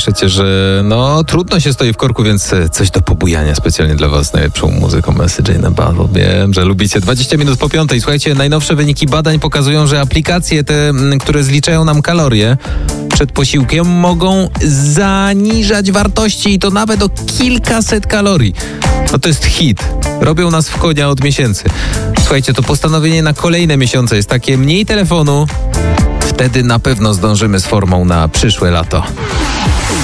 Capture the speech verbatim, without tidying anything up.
piszecie, że no trudno się stoi w korku, więc coś do pobujania specjalnie dla was, najlepszą muzyką Message in a Bottle. Wiem, że lubicie. dwadzieścia minut po piątej. Słuchajcie, najnowsze wyniki badań pokazują, że aplikacje te, które zliczają nam kalorie przed posiłkiem, mogą zaniżać wartości i to nawet o kilkaset kalorii. No to jest hit. Robią nas w konia od miesięcy. Słuchajcie, to postanowienie na kolejne miesiące jest takie: mniej telefonu, wtedy na pewno zdążymy z formą na przyszłe lato.